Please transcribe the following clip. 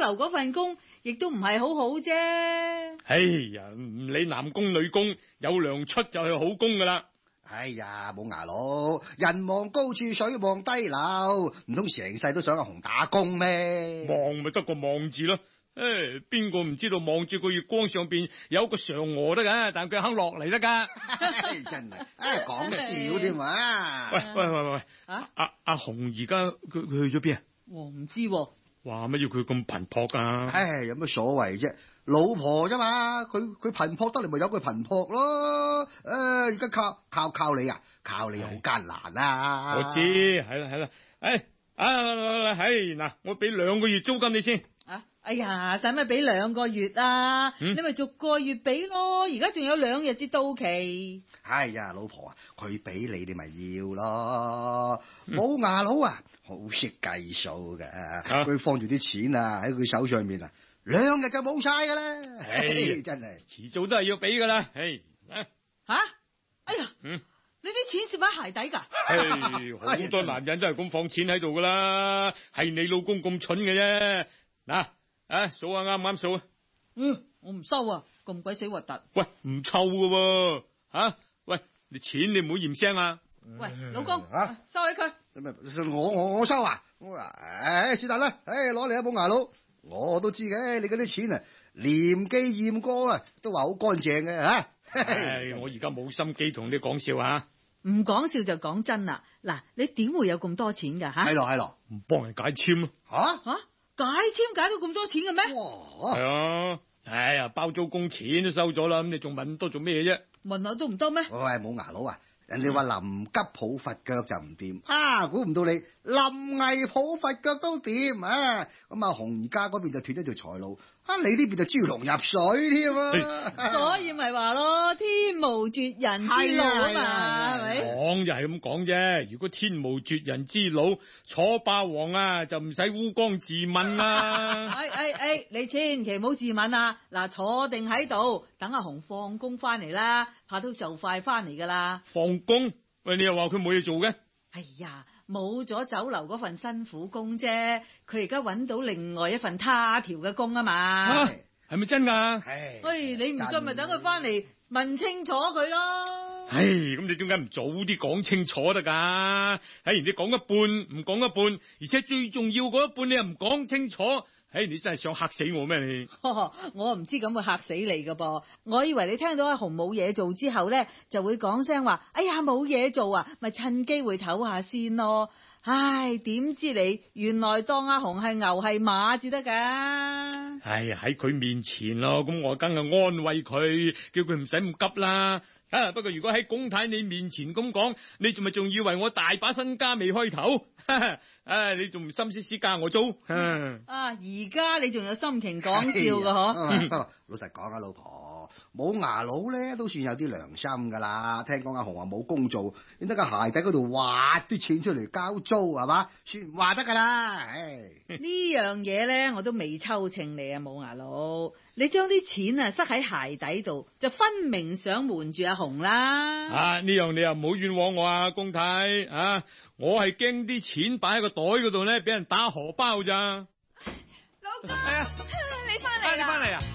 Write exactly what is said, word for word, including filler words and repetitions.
樓嗰份工，亦都唔係好好啫。 哎呀，唔理男工女工，有糧出就係好工噶啦。 哎呀，冇牙佬，人望高處水望低樓，唔通成世都想阿紅打工咩？ 望咪得個望字咯。誒，邊個唔知道望住個月光上邊有個嫦娥得噶，但佢肯落嚟得噶。 真係，誒講笑添嘛。 喂喂喂喂， 啊， 阿阿紅而家佢佢去咗邊啊？ 我唔知喎。 話乜要佢咁頻撲啊？ 唉，有乜所謂啫？老婆啫嘛，佢佢頻撲得嚟咪有佢頻撲咯。誒，而家靠靠靠你啊，靠你好艱難啊！ 我知，係啦係啦，誒啊係嗱，我俾兩個月租金你先。 啊，哎呀，使乜俾兩個月啊？ 嗯、 你咪逐個月俾咯。而家仲有兩日至到期。 哎呀，老婆啊，佢俾你，你咪要咯。冇牙佬啊，好識計數嘅，佢、啊、放住啲錢啊喺佢手上面啊，兩日就冇晒噶啦。 唉， 真係遲早都係要俾噶啦。唉， 吓、啊，哎呀，嗯，你啲錢攝喺鞋底噶？ 唉，好多男人都係咁放錢喺度噶啦，係你老公咁蠢嘅啫。嗱，啊，數下啱唔啱數啊？ 嗯，我唔收啊，咁鬼死核突。 喂，唔臭噶喎，吓，喂，你錢你唔好嫌聲啊。 喂，老公，啊，收起佢。 我我我收啊！我話，唉，是但啦，唉，攞嚟啊，冇牙佬，我都知嘅，你嗰啲錢啊，廉記驗過啊，都話好乾淨嘅吓。 唉，我而家冇心機同你講笑啊。 唔講笑就講真啦。嗱，你點會有咁多錢噶吓？ 係咯係咯， 唔幫人解簽咯。 吓吓？解簽解到咁多錢嘅咩？ 哇！ 係啊，哎呀，包租公錢都收咗啦，咁你仲問多做咩啫？ 問下都唔得咩？ 喂，冇牙佬啊！人哋話臨急抱佛腳就唔掂，啊，估唔到你臨危抱佛腳都掂啊！咁阿紅而家嗰邊就斷咗條財路，啊，你呢邊就豬籠入水添啊！ 所以咪話咯，天無絕人之路啊嘛，係咪？ 講就係咁講啫。如果天無絕人之路，楚霸王啊就唔使烏江自刎啦。 哎哎哎，你千祈唔好自刎啊！嗱，坐定喺度，等阿紅放工翻嚟啦，怕都就快翻嚟噶啦。 放工？喂，你又話佢冇嘢做嘅？ 哎呀，冇咗酒樓嗰份辛苦工啫，佢而家搵到另外一份他條嘅工啊嘛。 係咪真噶？ 唉， 喂，你唔信咪等佢翻嚟問清楚佢咯。 唉，咁你點解唔早啲講清楚得噶？唉，你講一半唔講一半，而且最重要嗰一半你又唔講清楚。唉，你真係想嚇死我咩你？ 我唔知咁會嚇死你噶噃，我以為你聽到阿紅冇嘢做之後咧，就會講聲話，哎呀冇嘢做啊，咪趁機會唞下先咯。唉，點知你原來當阿紅係牛係馬至得噶。 唉，喺佢面前咯，咁我梗係安慰佢，叫佢唔使咁急啦。啊，不過如果喺公太你面前咁講，你仲咪仲以為我大把身家未開頭？唉，你仲唔心思思加我租？ 啊，而家你仲有心情講笑噶嗬？ 老實講啊，老婆，冇牙佬咧都算有啲良心噶啦。聽講阿紅話冇工做，你得個鞋底嗰度挖啲錢出嚟交租係嘛？算話得噶啦。唉， 呢樣嘢咧我都未抽稱你啊，冇牙佬。你將啲錢啊塞喺鞋底度，就分明想瞞住阿紅啦。 啊，呢樣你又唔好冤枉我啊，公太啊，我係驚啲錢擺喺個袋嗰度咧，俾人打荷包咋。 老公，哎呀，你翻嚟啦！ 你翻嚟啊！